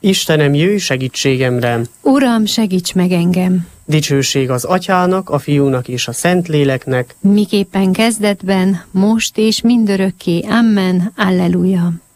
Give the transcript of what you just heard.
Istenem, jöjj segítségemre! Uram, segíts meg engem! Dicsőség az Atyának, a Fiúnak és a Szentléleknek, miképpen kezdetben, most és mindörökké. Amen. Alleluja.